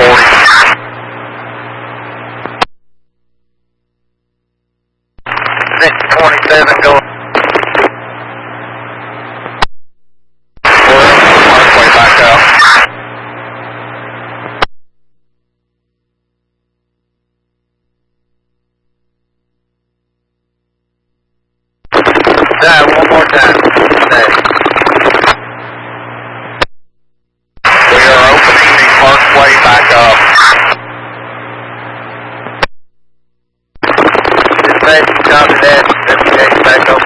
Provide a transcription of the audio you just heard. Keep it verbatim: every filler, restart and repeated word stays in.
forty. six twenty-seven going. Way back up. Dad, one more time. Dad. We are opening the Parkway back up. Dispatch, copy that. W X back up.